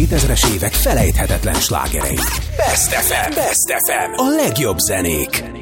2000-es évek felejthetetlen slágerei. Best FM. Best FM. A legjobb zenék.